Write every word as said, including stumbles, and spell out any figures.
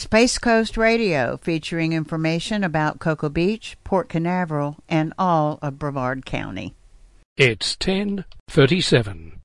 Space Coast Radio, featuring information about Cocoa Beach, Port Canaveral, and all of Brevard County. It's ten thirty-seven.